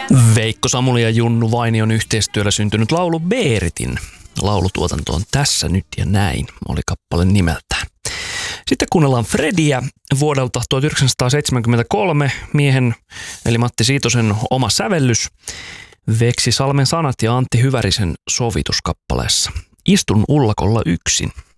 Veikko Samuli ja Junnu Vainion yhteistyöllä syntynyt laulu Beeritin laulutuotanto on Tässä nyt ja näin, oli kappale nimeltään. Sitten kuunnellaan Frediä vuodelta 1973, miehen eli Matti Siitosen oma sävellys, Veksi Salmen sanat ja Antti Hyvärisen sovituskappaleessa. Istun ullakolla yksin.